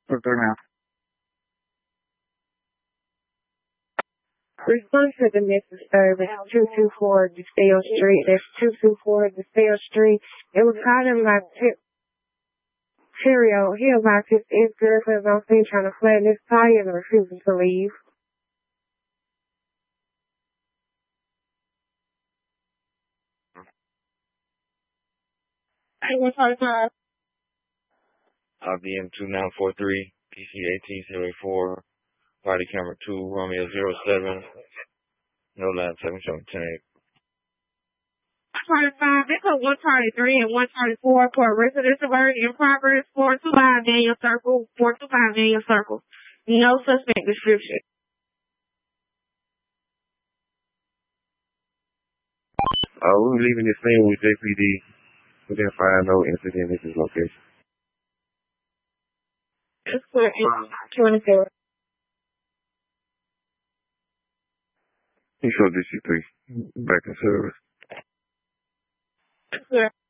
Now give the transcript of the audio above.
What's there now? Response to domestic service, 224 DeSale Street. That's 224 DeSale Street. It was calling my Terrio. He about his ex-girlfriend on scene trying to flatten his tires and refusing to leave. Hey, what's our time? IBM 2943, PC 1804, body camera 2, Romeo 07, no line 7710. 25, this is 123 and 124 for residence of in progress, 425 Daniel Circle, 425 Daniel Circle. No suspect description. We're leaving this scene with JPD. We didn't find no incident at this location. It's for 24. He showed DC3 back in service. Sir.